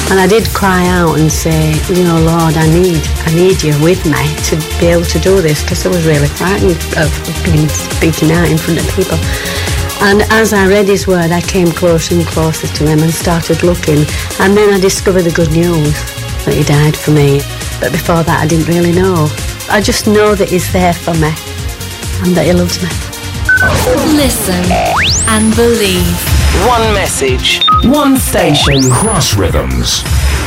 And I did cry out and say, Lord, I need you with me to be able to do this, because I was really frightened of being speaking out in front of people. And as I read his word, I came closer and closer to him and started looking. And then I discovered the good news, that he died for me. But before that, I didn't really know. I just know that he's there for me and that he loves me. Listen and believe. One message, one station. Cross Rhythms.